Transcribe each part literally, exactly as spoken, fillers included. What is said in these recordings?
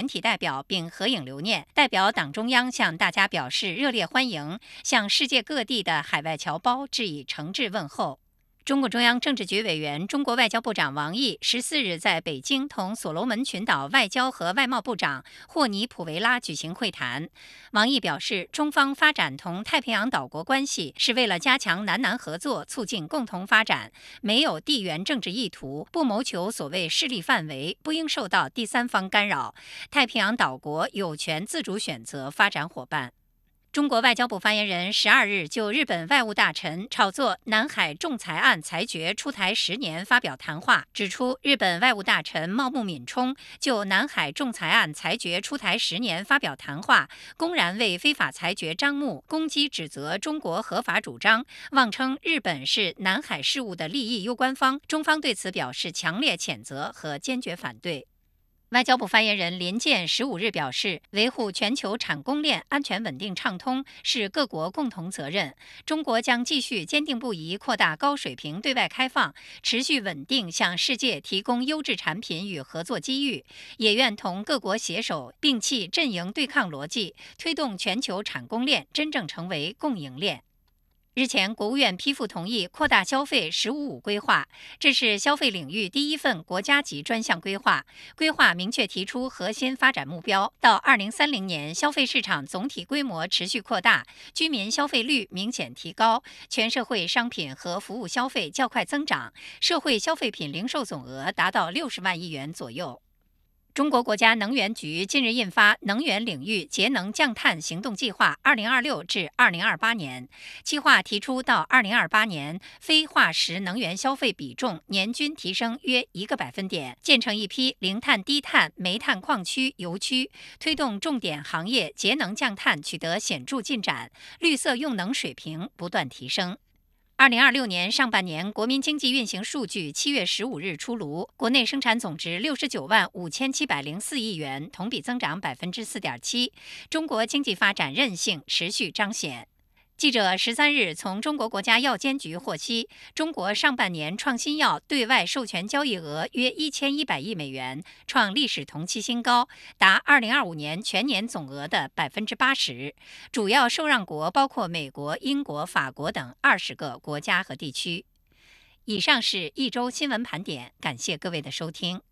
体代表并合影留念，代表党中央向大家表示热烈欢迎，向世界各地的海外侨胞致以诚挚问候。中共中央政治局委员、中国外交部长王毅十四日在北京同所罗门群岛外交和外贸部长霍尼普维拉举行会谈。王毅表示，中方发展同太平洋岛国关系是为了加强南南合作，促进共同发展，没有地缘政治意图，不谋求所谓势力范围，不应受到第三方干扰。太平洋岛国有权自主选择发展伙伴。中国外交部发言人十二日就日本外务大臣炒作南海仲裁案裁决出台十年发表谈话，指出日本外务大臣茂木敏充就南海仲裁案裁决出台十年发表谈话，公然为非法裁决张目，攻击指责中国合法主张，妄称日本是南海事务的利益攸关方，中方对此表示强烈谴责和坚决反对。外交部发言人林健十五日表示，维护全球产供链安全稳定畅通是各国共同责任。中国将继续坚定不移扩大高水平对外开放，持续稳定向世界提供优质产品与合作机遇，也愿同各国携手，摒弃阵营对抗逻辑，推动全球产供链真正成为共赢链。日前，国务院批复同意扩大消费“十五五”规划，这是消费领域第一份国家级专项规划。规划明确提出核心发展目标，到二零三零年，消费市场总体规模持续扩大，居民消费率明显提高，全社会商品和服务消费较快增长，社会消费品零售总额达到六十万亿元左右。中国国家能源局近日印发《能源领域节能降碳行动计划（二零二六至二零二八年）》，计划提出到二零二八年，非化石能源消费比重年均提升约一个百分点，建成一批零碳、低碳、煤炭矿区、油区，推动重点行业节能降碳取得显著进展，绿色用能水平不断提升。二零二六年上半年国民经济运行数据七月十五日出炉，国内生产总值六十九万五千七百零四亿元，同比增长百分之四点七。中国经济发展韧性持续彰显。记者十三日从中国国家药监局获悉，中国上半年创新药对外授权交易额约一千一百亿美元，创历史同期新高，达二零二五年全年总额的百分之八十。主要受让国包括美国、英国、法国等二十个国家和地区。以上是一周新闻盘点，感谢各位的收听。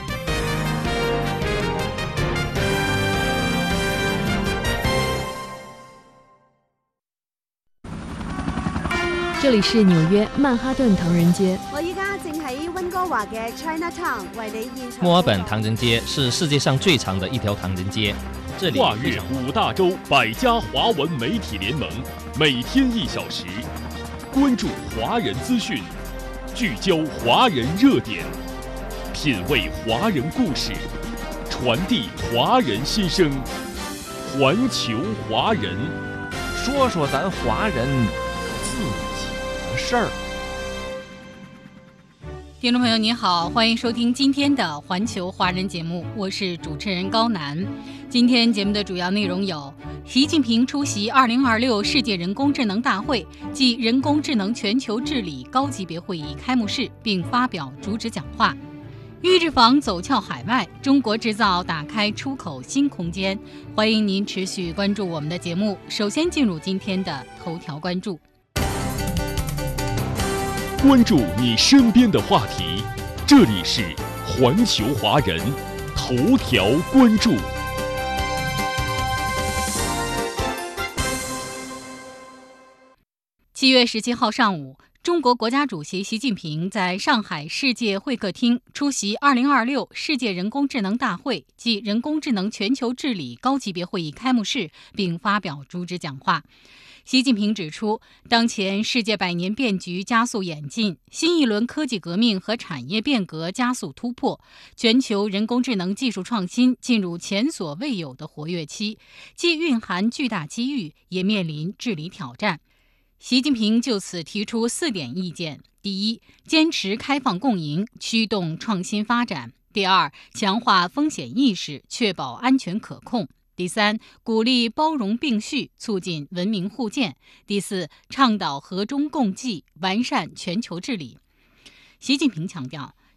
这里是纽约曼哈顿唐人街。 我依家正喺温哥華嘅 Chinatown 為你現場。 墨爾本唐人街是世界上最长的一条唐人街，这里跨越五大洲百家华文媒体联盟，每天一小时，关注华人资讯，聚焦华人热点，品味华人故事，传递华人心声，环球华人， 说说咱华人自己的事儿。 听众朋友您好，欢迎收听今天的环球华人节目，我是主持人高楠。今天节目的主要内容有：习近平出席二零二六世界人工智能大会暨人工智能全球治理高级别会议开幕式，并发表主旨讲话；预制房走俏海外，中国制造打开出口新空间。欢迎您持续关注我们的节目。首先进入今天的头条关注。 关注你身边的话题，这里是环球华人头条关注。 七月十七号上午，中国国家主席习近平在上海世界会客厅出席二零二六世界人工智能大会暨人工智能全球治理高级别会议开幕式，并发表主旨讲话。习近平指出，当前世界百年变局加速演进，新一轮科技革命和产业变革加速突破，全球人工智能技术创新进入前所未有的活跃期，既蕴含巨大机遇，也面临治理挑战。习近平就此提出四点意见：第一，坚持开放共赢，驱动创新发展；第二，强化风险意识，确保安全可控；第三，鼓励包容并蓄，促进文明互鉴；第四，倡导和衷共济，完善全球治理。习近平强调，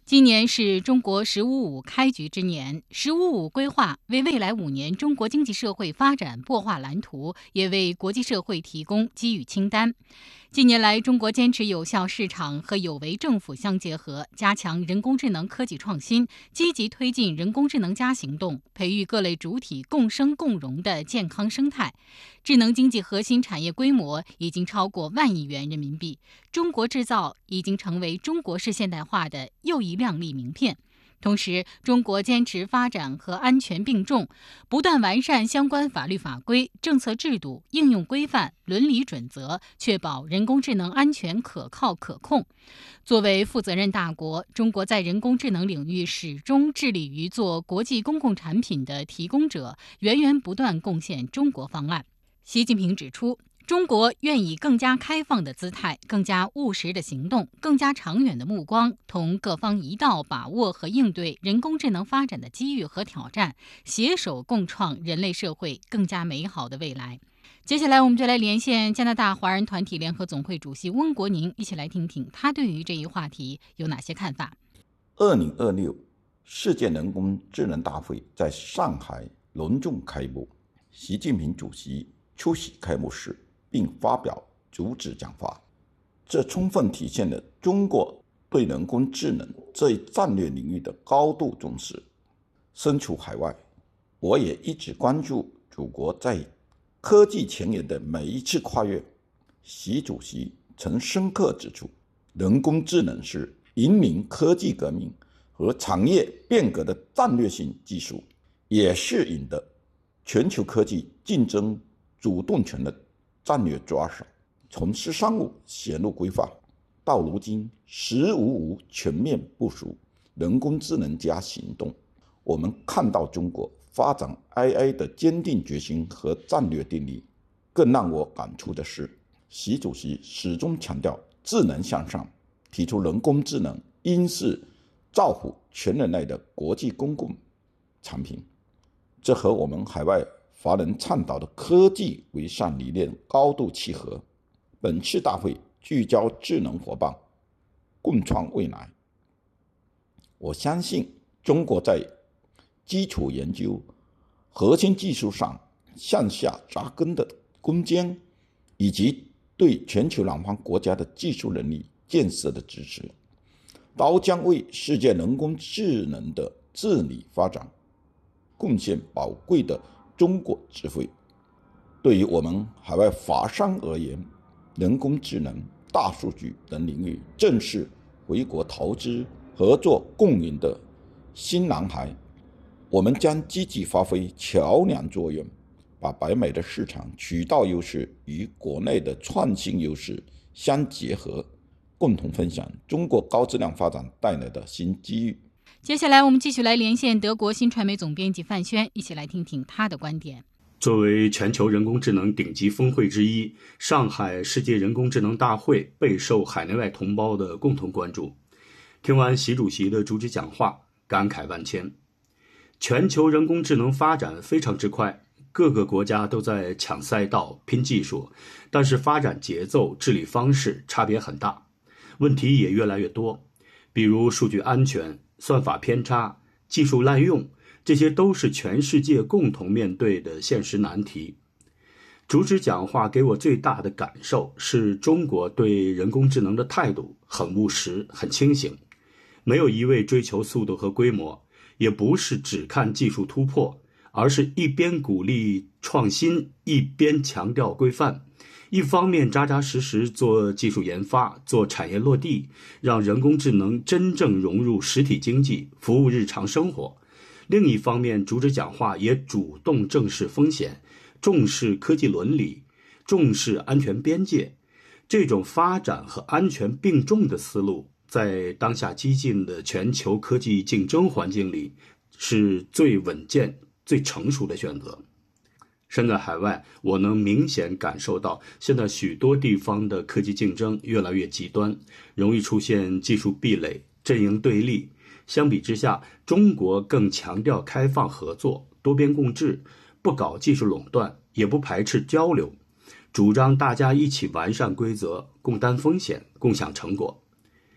今年是中国“十五五”开局之年，“十五五”规划为未来五年中国经济社会发展擘画蓝图，也为国际社会提供机遇清单。近年来，中国坚持有效市场和有为政府相结合，加强人工智能科技创新，积极推进人工智能加行动，培育各类主体共生共荣的健康生态。智能经济核心产业规模已经超过万亿元人民币，中国制造已经成为中国式现代化的又一亮丽名片。同时，中国坚持发展和安全并重，不断完善相关法律法规、政策制度、应用规范、伦理准则，确保人工智能安全、可靠、可控。作为负责任大国，中国在人工智能领域始终致力于做国际公共产品的提供者，源源不断贡献中国方案。习近平指出，中国愿以更加开放的姿态、更加务实的行动、更加长远的目光，同各方一道把握和应对人工智能发展的机遇和挑战，携手共创人类社会更加美好的未来。接下来，我们就来连线加拿大华人团体联合总会主席温国宁，一起来听听他对于这一话题有哪些看法。 二零二六世界人工智能大会在上海隆重开幕，习近平主席出席开幕式并发表主旨讲话，这充分体现了中国对人工智能这一战略领域的高度重视。身处海外，我也一直关注祖国在科技前沿的每一次跨越。习主席曾深刻指出，人工智能是引领科技革命和产业变革的战略性技术，也是赢得全球科技竞争主动权的战略抓手。从“十三五”显露规划到如今“十五五”全面部署人工智能加行动，我们看到中国发展 A I 的坚定决心和战略定力。更让我感触的是，习主席始终强调智能向上，提出人工智能应是造福全人类的国际公共产品，这和我们海外华人倡导的科技为上理念高度契合。本次大会聚焦智能伙伴，共创未来。我相信中国在基础研究、核心技术上向下扎根的攻坚，以及对全球南方国家的技术能力建设的支持，都将为世界人工智能的治理发展贡献宝贵的中国智慧。对于我们海外华商而言，人工智能、大数据等领域正是回国投资、合作共赢的新蓝海。我们将积极发挥桥梁作用，把北美的市场渠道优势与国内的创新优势相结合，共同分享中国高质量发展带来的新机遇。 接下来我们继续来连线德国新传媒总编辑范轩，一起来听听他的观点。 作为全球人工智能顶级峰会之一，上海世界人工智能大会备受海内外同胞的共同关注。听完习主席的主旨讲话，感慨万千。全球人工智能发展非常之快，各个国家都在抢赛道、拼技术，但是发展节奏、治理方式差别很大，问题也越来越多，比如数据安全、算法偏差、技术滥用，这些都是全世界共同面对的现实难题。主旨讲话给我最大的感受是中国对人工智能的态度很务实、很清醒，没有一味追求速度和规模，也不是只看技术突破，而是一边鼓励创新，一边强调规范。一方面扎扎实实做技术研发，做产业落地，让人工智能真正融入实体经济，服务日常生活。另一方面，主旨讲话也主动正视风险，重视科技伦理，重视安全边界。这种发展和安全并重的思路，在当下激进的全球科技竞争环境里，是最稳健、最成熟的选择。身在海外，我能明显感受到，现在许多地方的科技竞争越来越极端，容易出现技术壁垒、阵营对立。相比之下，中国更强调开放合作、多边共治，不搞技术垄断，也不排斥交流，主张大家一起完善规则，共担风险，共享成果。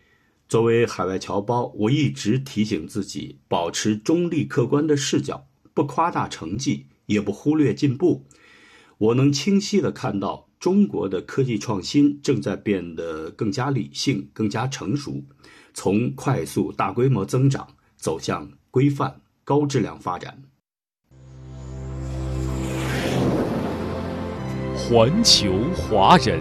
作为海外侨胞，我一直提醒自己保持中立客观的视角，不夸大成绩，也不忽略进步。我能清晰地看到中国的科技创新正在变得更加理性、更加成熟，从快速大规模增长走向规范高质量发展。 环球华人。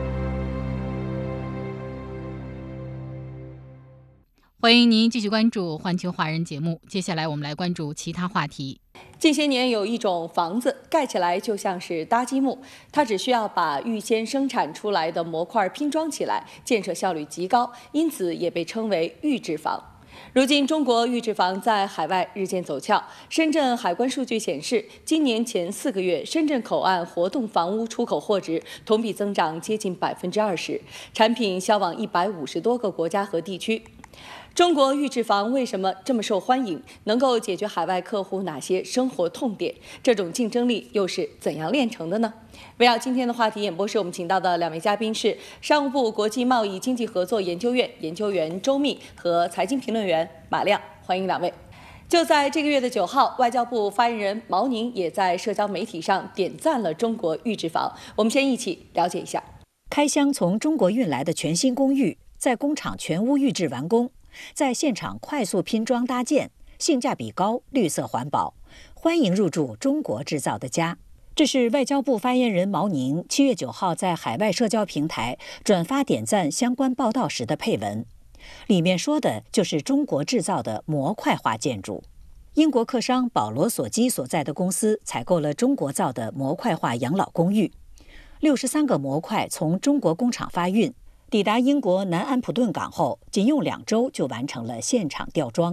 欢迎您继续关注环球华人节目，接下来我们来关注其他话题。 近些年有一种房子盖起来就像是搭积木，它只需要把预先生产出来的模块拼装起来，建设效率极高，因此也被称为预制房。如今中国预制房在海外日渐走俏，深圳海关数据显示，今年前四个月深圳口岸活动房屋出口货值同比增长接近百分之二十，产品销往一百五十多个国家和地区。中国预制房为什么这么受欢迎？能够解决海外客户哪些生活痛点？这种竞争力又是怎样炼成的呢？围绕今天的话题演播室，我们请到的两位嘉宾是商务部国际贸易经济合作研究院研究员周密和财经评论员马亮，欢迎两位。就在这个月的九号，外交部发言人毛宁也在社交媒体上点赞了中国预制房。我们先一起了解一下。 开箱从中国运来的全新公寓，在工厂全屋预制完工，在现场快速拼装搭建，性价比高，绿色环保，欢迎入住中国制造的家。这是外交部发言人毛宁七月九号在海外社交平台转发点赞相关报道时的配文，里面说的就是中国制造的模块化建筑。英国客商保罗索基所在的公司采购了中国造的模块化养老公寓，六十三个模块从中国工厂发运，抵达英国南安普顿港后，仅用两周就完成了现场吊装。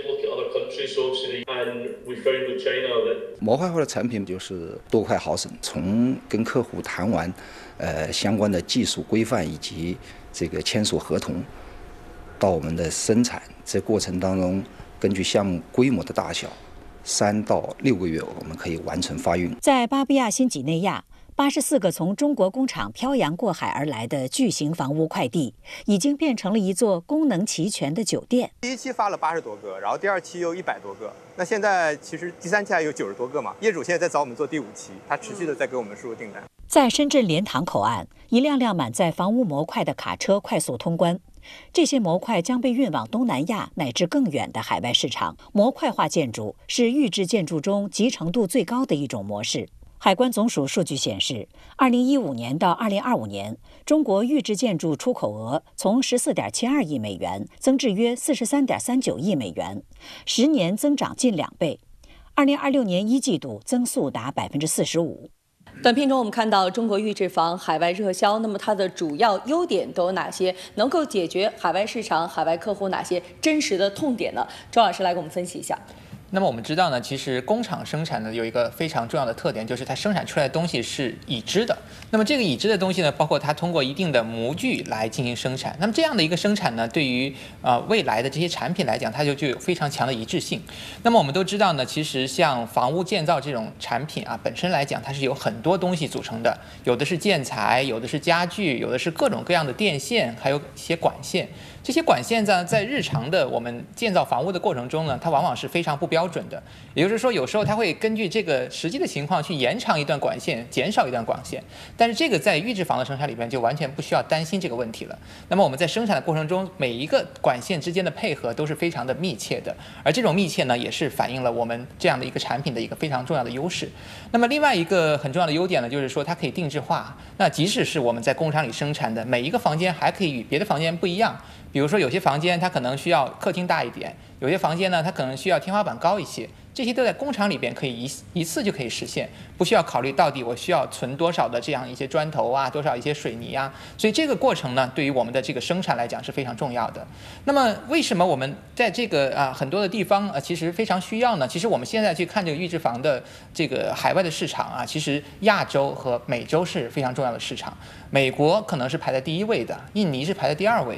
模块化的产品就是多快好省，从跟客户谈完，呃相关的技术规范以及这个签署合同，到我们的生产，这过程当中，根据项目规模的大小，三到六个月我们可以完成发运。 在巴布亚新几内亚，八十四个从中国工厂漂洋过海而来的巨型房屋快递，已经变成了一座功能齐全的酒店。 第一期发了八十多个，然后第二期有一百多个，那现在其实第三期还有九十多个嘛。业主现在在找我们做第五期，他持续的在给我们输入订单。 在深圳莲塘口岸，一辆辆满载房屋模块的卡车快速通关，这些模块将被运往东南亚乃至更远的海外市场。模块化建筑是预制建筑中集成度最高的一种模式。海关总署数据显示，二零一五年到二零二五年，中国预制建筑出口额从十四点七二亿美元增至约四十三点三九亿美元，十年增长近两倍。二零二六年一季度增速达百分之四十五。 短片中我们看到中国预制房海外热销，那么它的主要优点都有哪些？能够解决海外市场、海外客户哪些真实的痛点呢？周老师来给我们分析一下。 那么我们知道呢，其实工厂生产呢有一个非常重要的特点，就是它生产出来的东西是已知的。那么这个已知的东西呢，包括它通过一定的模具来进行生产。那么这样的一个生产呢，对于呃未来的这些产品来讲，它就具有非常强的一致性。那么我们都知道呢，其实像房屋建造这种产品啊，本身来讲它是有很多东西组成的，有的是建材，有的是家具，有的是各种各样的电线，还有一些管线。这些管线在在日常的我们建造房屋的过程中呢，它往往是非常不标准的。也就是说，有时候它会根据这个实际的情况去延长一段管线，减少一段管线。但是这个在预制房的生产里边就完全不需要担心这个问题了。那么我们在生产的过程中，每一个管线之间的配合都是非常的密切的，而这种密切呢，也是反映了我们这样的一个产品的一个非常重要的优势。那么另外一个很重要的优点呢，就是说它可以定制化。那即使是我们在工厂里生产的每一个房间，还可以与别的房间不一样。比如说有些房间它可能需要客厅大一点，有些房间呢它可能需要天花板高一些，这些都在工厂里边可以一一次就可以实现，不需要考虑到底我需要存多少的这样一些砖头啊，多少一些水泥啊，所以这个过程呢，对于我们的这个生产来讲是非常重要的。那么为什么我们在这个啊很多的地方啊其实非常需要呢？其实我们现在去看这个预制房的这个海外的市场啊，其实亚洲和美洲是非常重要的市场，美国可能是排在第一位的，印尼是排在第二位的。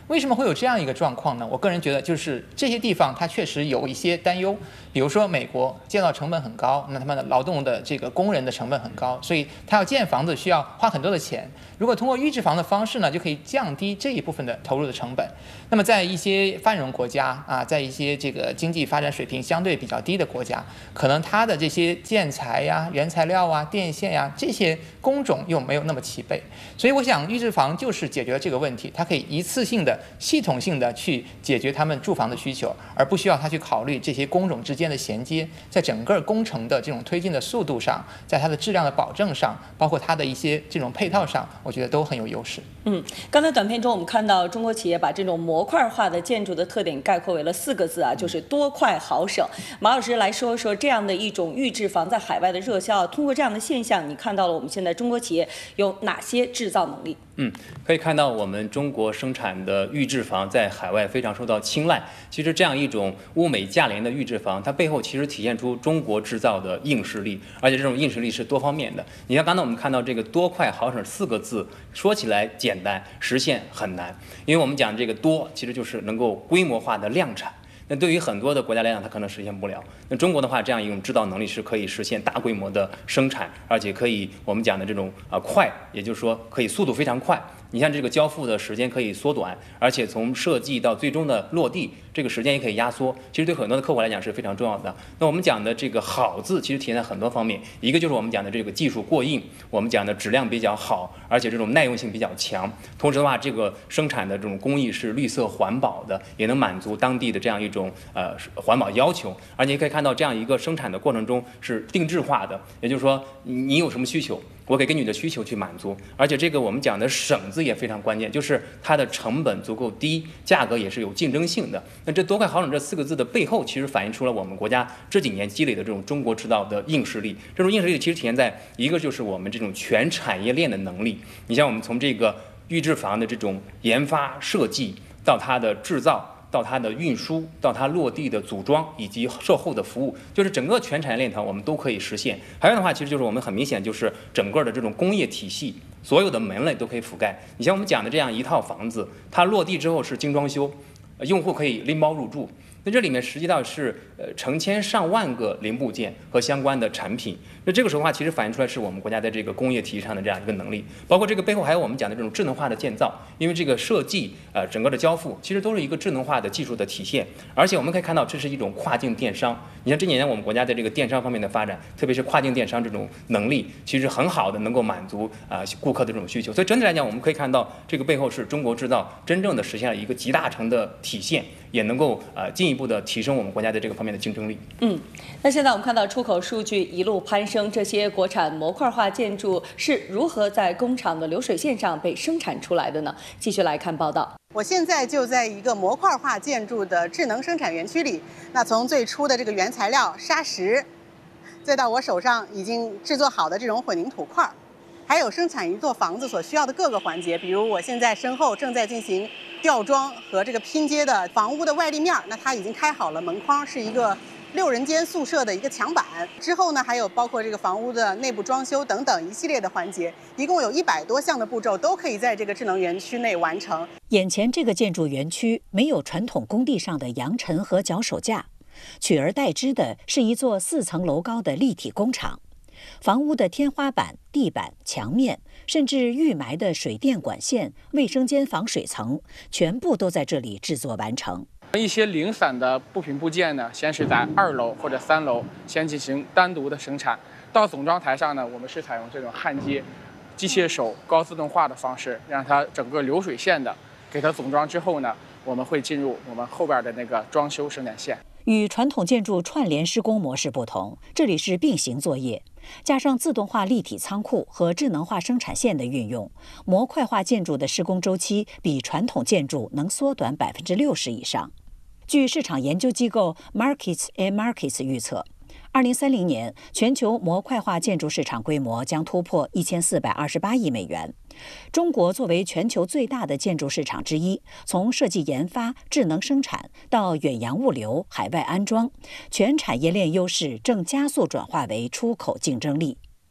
为什么会有这样一个状况呢？我个人觉得，就是这些地方它确实有一些担忧，比如说美国建造成本很高，那他们的劳动的这个工人的成本很高，所以他要建房子需要花很多的钱。如果通过预制房的方式呢，就可以降低这一部分的投入的成本。那么在一些繁荣国家啊，在一些这个经济发展水平相对比较低的国家，可能它的这些建材呀、原材料啊、电线呀这些工种又没有那么齐备，所以我想预制房就是解决了这个问题，它可以一次性的、系统性的去解决他们住房的需求，而不需要他去考虑这些工种之间的衔接，在整个工程的这种推进的速度上，在它的质量的保证上，包括它的一些这种配套上，我觉得都很有优势。 嗯，刚才短片中我们看到中国企业把这种模块化的建筑的特点概括为了四个字啊，就是多快好省。马老师来说说这样的一种预制房在海外的热销，通过这样的现象，你看到了我们现在中国企业有哪些制造能力？ 嗯，可以看到我们中国生产的预制房在海外非常受到青睐。其实这样一种物美价廉的预制房，它背后其实体现出中国制造的硬实力，而且这种硬实力是多方面的。你像刚才我们看到这个多快好省四个字，说起来简单，实现很难。因为我们讲这个多，其实就是能够规模化的量产。那对于很多的国家来讲，它可能实现不了。那中国的话，这样一种制造能力是可以实现大规模的生产，而且可以我们讲的这种啊、呃、快，也就是说可以速度非常快。你像这个交付的时间可以缩短，而且从设计到最终的落地，这个时间也可以压缩。其实对很多的客户来讲是非常重要的。那我们讲的这个好字，其实体现在很多方面，一个就是我们讲的这个技术过硬，我们讲的质量比较好，而且这种耐用性比较强。同时的话，这个生产的这种工艺是绿色环保的，也能满足当地的这样一种呃环保要求。而且可以看到这样一个生产的过程中是定制化的，也就是说你有什么需求，我可以根据你的需求去满足。而且这个我们讲的省字也非常关键，就是它的成本足够低，价格也是有竞争性的。那这多快好省这四个字的背后，其实反映出了我们国家这几年积累的这种中国制造的硬实力。这种硬实力其实体现在一个就是我们这种全产业链的能力。你像我们从这个预制房的这种研发设计到它的制造，到它的运输，到它落地的组装以及售后的服务，就是整个全产业链条我们都可以实现。还有的话，其实就是我们很明显就是整个的这种工业体系，所有的门类都可以覆盖。你像我们讲的这样一套房子，它落地之后是精装修，用户可以拎包入住。那这里面实际上是呃成千上万个零部件和相关的产品。那这个时候的话，其实反映出来是我们国家在这个工业体系上的这样一个能力，包括这个背后还有我们讲的这种智能化的建造，因为这个设计呃整个的交付其实都是一个智能化的技术的体现。而且我们可以看到，这是一种跨境电商。你像这几年我们国家在这个电商方面的发展，特别是跨境电商这种能力，其实很好的能够满足啊、呃、顾客的这种需求。所以整体来讲，我们可以看到这个背后是中国制造真正的实现了一个集大成的体现，也能够呃进一步的提升我们国家在这个方面的竞争力。 嗯，那现在我们看到出口数据一路攀升，这些国产模块化建筑是如何在工厂的流水线上被生产出来的呢？继续来看报道。 我现在就在一个模块化建筑的智能生产园区里。那从最初的这个原材料砂石，再到我手上已经制作好的这种混凝土块，还有生产一座房子所需要的各个环节，比如我现在身后正在进行吊装和这个拼接的房屋的外立面，那它已经开好了门框，是一个六人间宿舍的一个墙板。之后呢，还有包括这个房屋的内部装修等等一系列的环节，一共有一百多项的步骤都可以在这个智能园区内完成。 眼前这个建筑园区没有传统工地上的扬尘和脚手架，取而代之的是一座四层楼高的立体工厂。房屋的天花板、地板、墙面，甚至预埋的水电管线、卫生间防水层，全部都在这里制作完成。 一些零散的部品部件呢，先是在二楼或者三楼先进行单独的生产，到总装台上呢，我们是采用这种焊接、机械手高自动化的方式，让它整个流水线的给它总装之后呢，我们会进入我们后边的那个装修生产线。 与传统建筑串联施工模式不同，这里是并行作业，加上自动化立体仓库和智能化生产线的运用，模块化建筑的施工周期比传统建筑能缩短百分之六十以上。据市场研究机构 Markets and Markets 预测，二零三零年全球模块化建筑市场规模将突破一千四百二十八亿美元。中国作为全球最大的建筑市场之一，从设计研发、智能生产到远洋物流、海外安装，全产业链优势正加速转化为出口竞争力。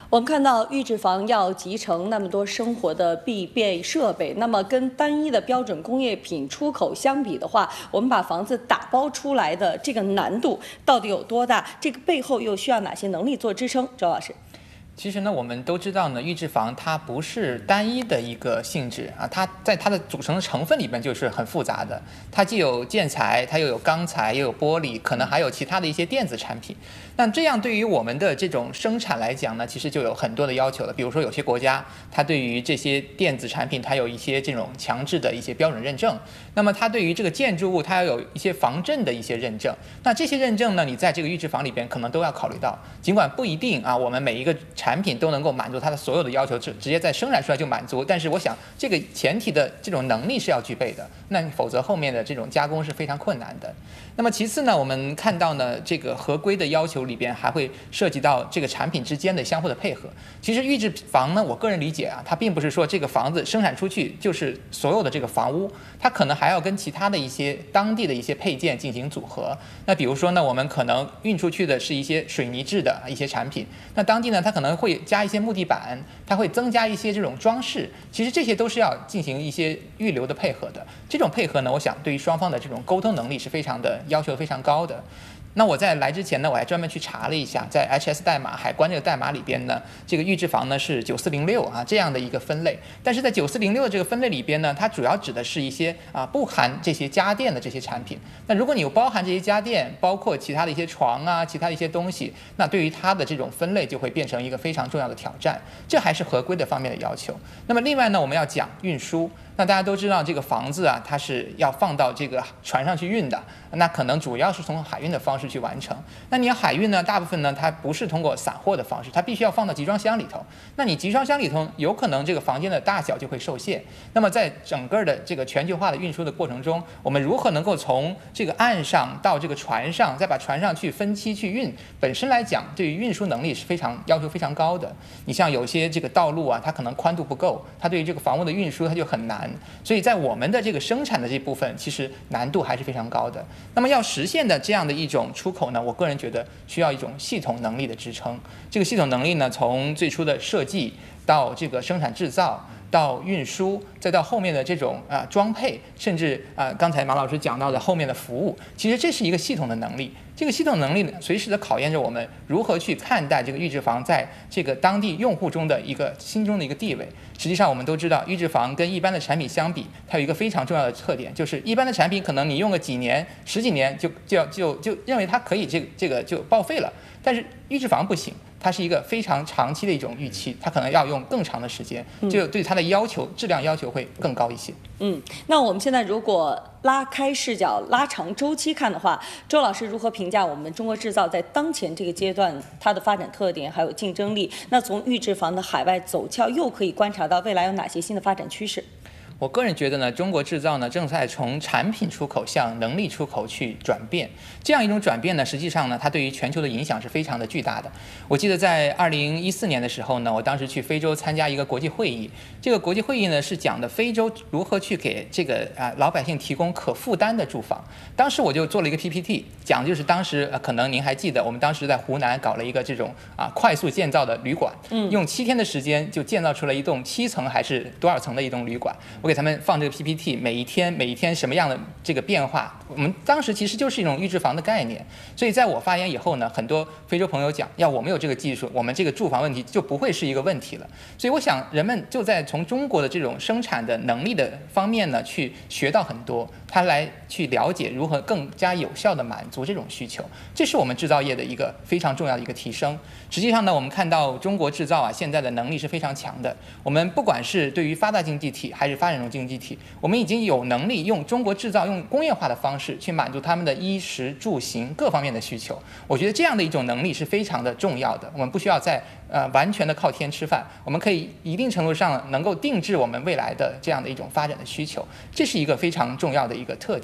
我们看到预制房要集成那么多生活的必备设备，那么跟单一的标准工业品出口相比的话，我们把房子打包出来的这个难度到底有多大？这个背后又需要哪些能力做支撑？周老师。 其实呢，我们都知道呢，预制房它不是单一的一个性质啊，它在它的组成成分里边就是很复杂的，它既有建材，它又有钢材，又有玻璃，可能还有其他的一些电子产品。那这样对于我们的这种生产来讲呢，其实就有很多的要求了。比如说有些国家，它对于这些电子产品，它有一些这种强制的一些标准认证。那么它对于这个建筑物，它要有一些防震的一些认证。那这些认证呢，你在这个预制房里边可能都要考虑到。尽管不一定啊，我们每一个产品都能够满足它的所有的要求，直直接在生产出来就满足。但是我想，这个前提的这种能力是要具备的。那否则后面的这种加工是非常困难的。那么其次呢，我们看到呢，这个合规的要求里边还会涉及到这个产品之间的相互的配合。其实预制房呢，我个人理解啊，它并不是说这个房子生产出去就是所有的这个房屋，它可能还要跟其他的一些当地的一些配件进行组合。那比如说呢，我们可能运出去的是一些水泥制的一些产品，那当地呢，它可能会加一些木地板，它会增加一些这种装饰。其实这些都是要进行一些预留的配合的。这种配合呢，我想对于双方的这种沟通能力是非常的要求非常高的。那我在来之前呢，我还专门去查了一下，在 H S 代码海关这个代码里边呢，这个预制房呢是九四零六啊这样的一个分类。但是在九四零六的这个分类里边呢，它主要指的是一些啊不含这些家电的这些产品。那如果你有包含这些家电，包括其他的一些床啊，其他的一些东西，那对于它的这种分类就会变成一个非常重要的挑战。这还是合规的方面的要求。那么另外呢，我们要讲运输。那大家都知道，这个房子啊，它是要放到这个船上去运的，那可能主要是从海运的方式去完成。那你要海运呢，大部分呢，它不是通过散货的方式，它必须要放到集装箱里头。那你集装箱里头，有可能这个房间的大小就会受限。那么在整个的这个全球化的运输的过程中，我们如何能够从这个岸上到这个船上，再把船上去分期去运，本身来讲，对于运输能力是非常要求非常高的。你像有些这个道路啊，它可能宽度不够，它对于这个房屋的运输它就很难。所以在我们的这个生产的这部分，其实难度还是非常高的。那么要实现的这样的一种出口呢，我个人觉得需要一种系统能力的支撑。这个系统能力呢，从最初的设计到这个生产制造，到运输，再到后面的这种啊、呃、装配，甚至啊、呃、刚才马老师讲到的后面的服务，其实这是一个系统的能力。这个系统能力呢，随时的考验着我们如何去看待这个预制房在这个当地用户中的一个心中的一个地位。实际上，我们都知道，预制房跟一般的产品相比，它有一个非常重要的特点，就是一般的产品可能你用个几年、十几年就就就就认为它可以这个这个就报废了，但是预制房不行。它是一个非常长期的一种预期，它可能要用更长的时间，就对它的要求、质量要求会更高一些。 嗯，那我们现在如果拉开视角、拉长周期看的话，周老师如何评价我们中国制造在当前这个阶段它的发展特点还有竞争力？那从预制房的海外走俏，又可以观察到未来有哪些新的发展趋势？ 我个人觉得呢，中国制造呢正在从产品出口向能力出口去转变。这样一种转变呢，实际上呢，它对于全球的影响是非常的巨大的。我记得在二零一四年的时候呢，我当时去非洲参加一个国际会议。这个国际会议呢是讲的非洲如何去给这个啊老百姓提供可负担的住房。当时我就做了一个 P P T， 讲就是当时、呃、可能您还记得，我们当时在湖南搞了一个这种啊快速建造的旅馆，嗯，用七天的时间就建造出了一栋七层还是多少层的一栋旅馆。我给他们放这个 P P T， 每一天每一天什么样的这个变化，我们当时其实就是一种预制房的概念。所以在我发言以后呢，很多非洲朋友讲，要我们有这个技术，我们这个住房问题就不会是一个问题了。所以我想人们就在从中国的这种生产的能力的方面呢，去学到很多，他来去了解如何更加有效地满足这种需求，这是我们制造业的一个非常重要的一个提升。实际上呢，我们看到中国制造啊，现在的能力是非常强的。我们不管是对于发达经济体还是发展中经济体，我们已经有能力用中国制造、用工业化的方式去满足他们的衣食住行各方面的需求。我觉得这样的一种能力是非常的重要的。我们不需要再呃完全的靠天吃饭，我们可以一定程度上能够定制我们未来的这样的一种发展的需求，这是一个非常重要的一个特点。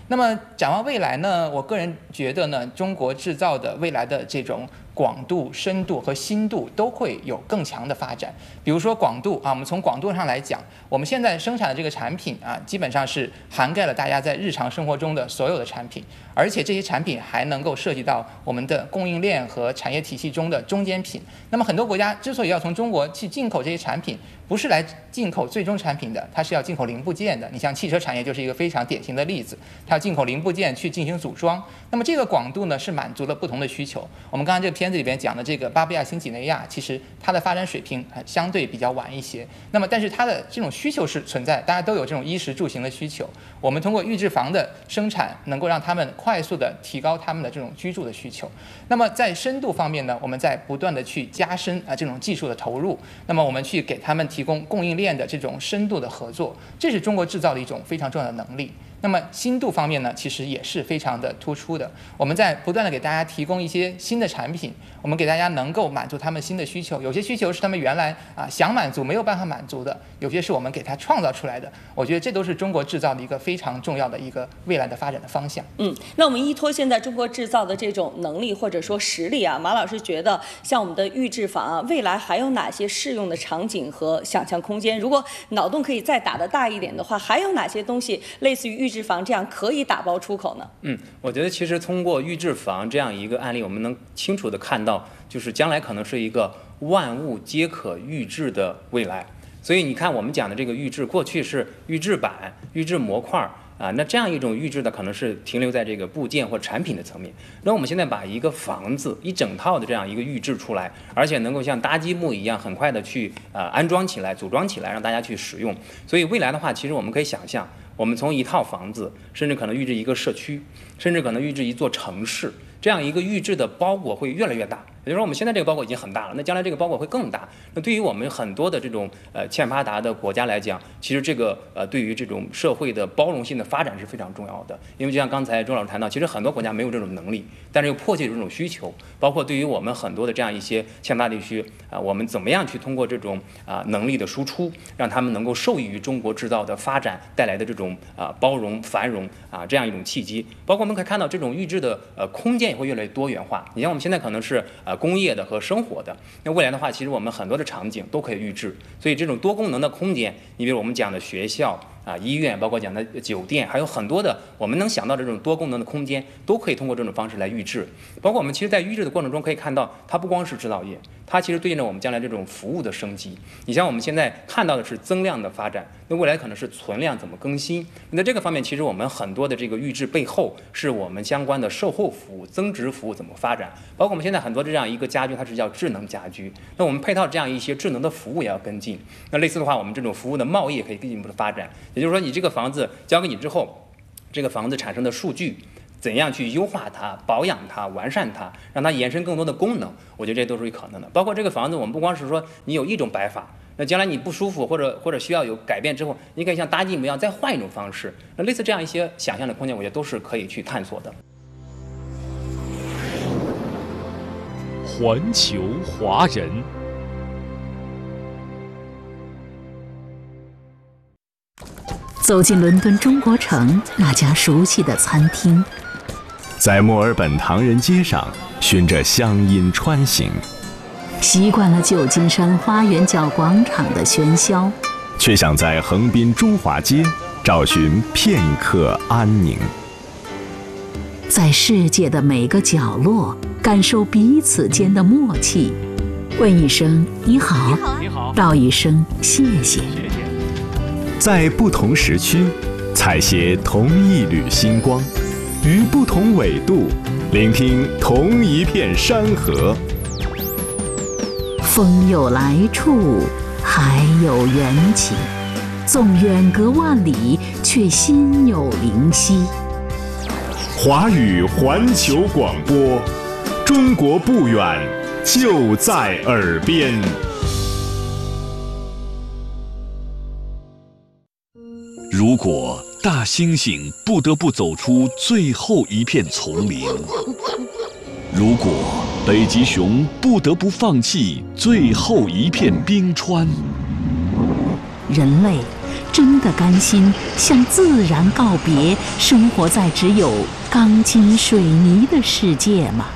那么展望未来呢，我个人觉得呢，中国制造的未来的这种广度、深度和新度都会有更强的发展。比如说广度啊，我们从广度上来讲，我们现在生产的这个产品啊，基本上是涵盖了大家在日常生活中的所有的产品，而且这些产品还能够涉及到我们的供应链和产业体系中的中间品。那么很多国家之所以要从中国去进口这些产品，不是来进口最终产品的，它是要进口零部件的。你像汽车产业就是一个非常典型的例子，它要进口零部件去进行组装。那么这个广度呢，是满足了不同的需求。我们刚才这个片子里边讲的这个巴布亚新几内亚，其实它的发展水平相对比较晚一些。那么但是它的这种需求是存在，大家都有这种衣食住行的需求。我们通过预制房的生产，能够让他们快速的提高他们的这种居住的需求。那么在深度方面呢，我们在不断的去加深啊这种技术的投入。那么我们去给他们提供供应链的这种深度的合作，这是中国制造的一种非常重要的能力。那么新度方面呢，其实也是非常的突出的。我们在不断的给大家提供一些新的产品，我们给大家能够满足他们新的需求。有些需求是他们原来啊想满足没有办法满足的，有些是我们给他创造出来的。我觉得这都是中国制造的一个非常重要的一个未来的发展的方向。 嗯，那我们依托现在中国制造的这种能力或者说实力啊，马老师觉得像我们的预制房啊，未来还有哪些适用的场景和想象空间？如果脑洞可以再打得大一点的话，还有哪些东西类似于预制房这样可以打包出口呢？ 嗯，我觉得其实通过预制房这样一个案例，我们能清楚地看到，就是将来可能是一个万物皆可预制的未来。所以你看，我们讲的这个预制，过去是预制板、预制模块啊，那这样一种预制的可能是停留在这个部件或产品的层面。那我们现在把一个房子一整套的这样一个预制出来，而且能够像搭积木一样很快的去呃安装起来、组装起来，让大家去使用。所以未来的话，其实我们可以想象，我们从一套房子，甚至可能预制一个社区，甚至可能预制一座城市，这样一个预制的包裹会越来越大。也就是说，我们现在这个包裹已经很大了，那将来这个包裹会更大。那对于我们很多的这种呃欠发达的国家来讲，其实这个呃对于这种社会的包容性的发展是非常重要的。因为就像刚才周老师谈到，其实很多国家没有这种能力，但是又迫切有这种需求。包括对于我们很多的这样一些欠发达地区啊、呃，我们怎么样去通过这种啊、呃、能力的输出，让他们能够受益于中国制造的发展带来的这种啊、呃、包容、繁荣啊、呃、这样一种契机。包括我们可以看到，这种预制的呃空间也会越来越多元化。你像我们现在可能是呃工业的和生活的，那未来的话，其实我们很多的场景都可以预制。所以这种多功能的空间，你比如我们讲的学校啊、医院，包括讲的酒店，还有很多的我们能想到的这种多功能的空间，都可以通过这种方式来预制。包括我们其实在预制的过程中可以看到，它不光是制造业，它其实对应着我们将来这种服务的升级。你像我们现在看到的是增量的发展，那未来可能是存量怎么更新。那这个方面，其实我们很多的这个预制背后，是我们相关的售后服务、增值服务怎么发展。包括我们现在很多这样一个家居，它是叫智能家居，那我们配套这样一些智能的服务也要跟进。那类似的话，我们这种服务的贸易也可以进一步的发展。也就是说，你这个房子交给你之后，这个房子产生的数据，怎样去优化它、保养它、完善它，让它延伸更多的功能，我觉得这都是有可能的。包括这个房子，我们不光是说你有一种摆法，那将来你不舒服或者或者需要有改变之后，你可以像搭积木一样再换一种方式。那类似这样一些想象的空间，我觉得都是可以去探索的。 环球华人。 走进伦敦中国城那家熟悉的餐厅， 在墨尔本唐人街上循着乡音穿行， 习惯了旧金山花园角广场的喧嚣， 却想在横滨中华街找寻片刻安宁。 在世界的每个角落感受彼此间的默契，问一声你好， 你好， 道一声谢谢。 在不同时区采撷同一缕星光，于不同纬度聆听同一片山河。 风有来处，海有缘起，纵远隔万里，却心有灵犀。 华语环球广播，中国不远，就在耳边。 如果大猩猩不得不走出最后一片丛林，如果北极熊不得不放弃最后一片冰川， 人类真的甘心向自然告别，生活在只有钢筋水泥的世界吗？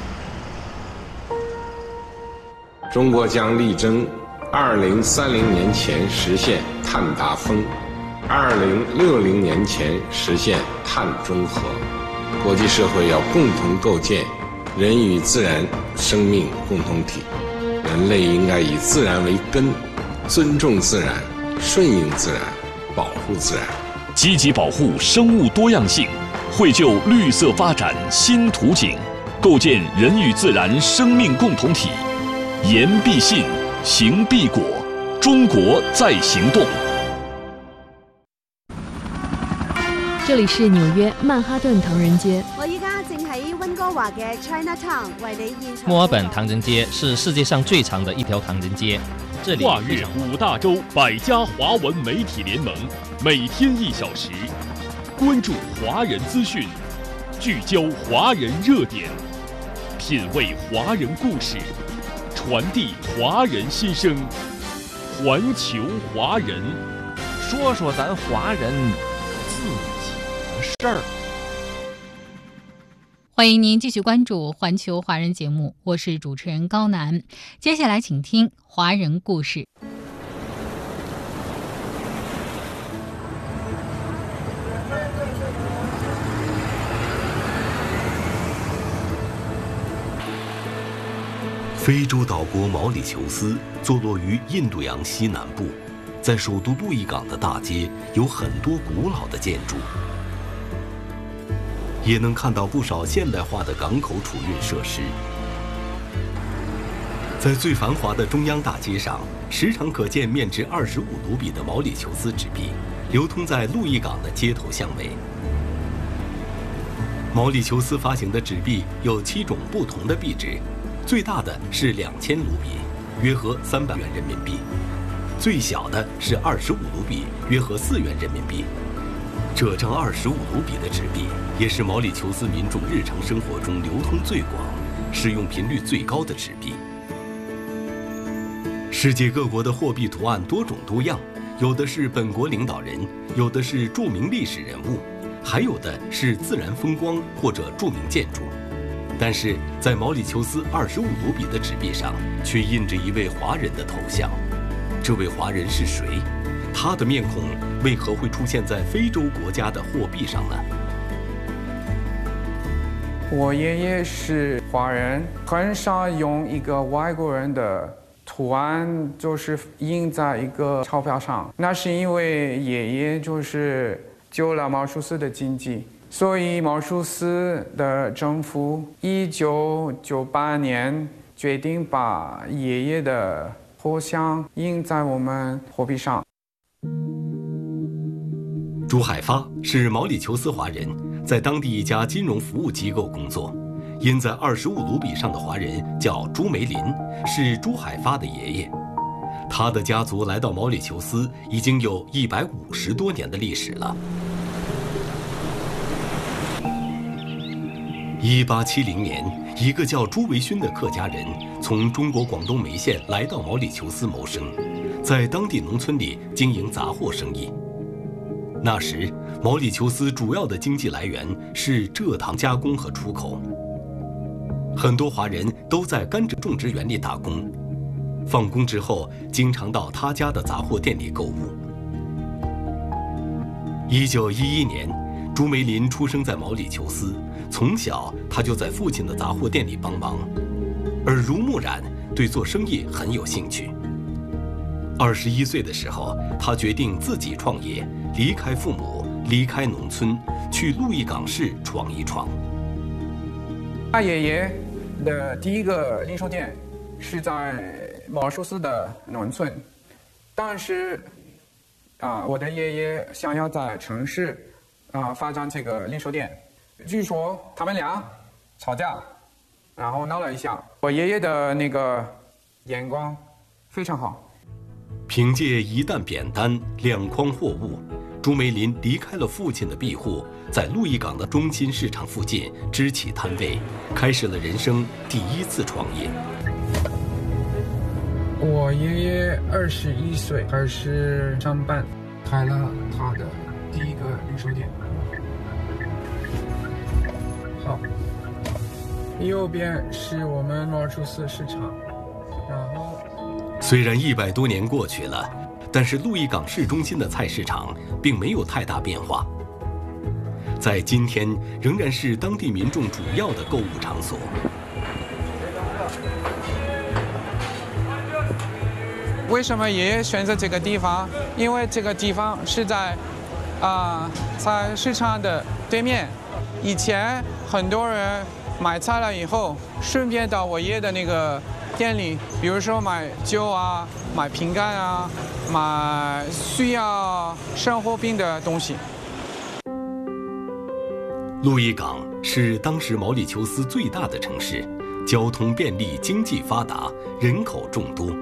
中国将力争二零三零年前实现碳达峰，二零六零年前实现碳中和。国际社会要共同构建人与自然生命共同体，人类应该以自然为根，尊重自然，顺应自然，保护自然， 积极保护生物多样性，绘就绿色发展新图景，构建人与自然生命共同体。言必信，行必果，中国在行动。 这里是纽约曼哈顿唐人街。 我依家正喺温哥華嘅 Chinatown 為你現場。 墨爾本唐人街是世界上最长的一条唐人街，这里跨越五大洲百家华文媒体联盟，每天一小时，关注华人资讯，聚焦华人热点，品味华人故事，传递华人心声，环球华人， 说说咱华人自己的事儿。 欢迎您继续关注环球华人节目，我是主持人高楠。接下来请听华人故事。 非洲岛国毛里求斯坐落于印度洋西南部，在首都路易港的大街有很多古老的建筑，也能看到不少现代化的港口储运设施。在最繁华的中央大街上，时常可见面值二十五卢比的毛里求斯纸币流通在路易港的街头巷尾。毛里求斯发行的纸币有七种不同的币值，最大的是两千卢比，约合三百元人民币；最小的是二十五卢比，约合四元人民币。这张二十五卢比的纸币也是毛里求斯民众日常生活中流通最广、使用频率最高的纸币。世界各国的货币图案多种多样，有的是本国领导人，有的是著名历史人物，还有的是自然风光或者著名建筑。但是在毛里求斯二十五卢比的纸币上，却印着一位华人的头像。这位华人是谁？他的面孔为何会出现在非洲国家的货币上呢？ 我爷爷是华人，很少用一个外国人的图案，就是印在一个钞票上。那是因为爷爷就是救了毛里求斯的经济。所以毛里求斯的政府一九九八年决定把爷爷的头像印在我们货币上。 朱海发是毛里求斯华人，在当地一家金融服务机构工作。印在二十五卢比上的华人叫朱梅林，是朱海发的爷爷。他的家族来到毛里求斯已经有一百五十多年的历史了。一八七零年，一个叫朱维勋的客家人从中国广东梅县来到毛里求斯谋生，在当地农村里经营杂货生意。那时，毛里求斯主要的经济来源是蔗糖加工和出口。很多华人都在甘蔗种植园里打工，放工之后经常到他家的杂货店里购物。一九一一年，朱梅林出生在毛里求斯，从小他就在父亲的杂货店里帮忙，耳濡目染，对做生意很有兴趣。二十一岁的时候，他决定自己创业，离开父母，离开农村，去路易港市闯一闯。 他爷爷的第一个零售店是在毛里求斯的农村，但是啊，我的爷爷想要在城市啊发展这个零售店，据说他们俩吵架，然后闹了一下。我爷爷的那个眼光非常好。 凭借一担扁担、两筐货物，朱梅林离开了父亲的庇护，在路易港的中心市场附近支起摊位，开始了人生第一次创业。 我爷爷二十一岁开始上班， 开了它的第一个零售店。好，右边是我们罗尔楚斯市场，然后虽然一百多年过去了，但是鹿邑港市中心的菜市场并没有太大变化，在今天仍然是当地民众主要的购物场所。 为什么爷爷选择这个地方？因为这个地方是在啊、呃、菜市场的对面。以前很多人买菜了以后，顺便到我爷爷的那个店里，比如说买酒啊、买饼干啊、买需要生活品的东西。 鹿邑港是当时毛里求斯最大的城市，交通便利，经济发达，人口众多。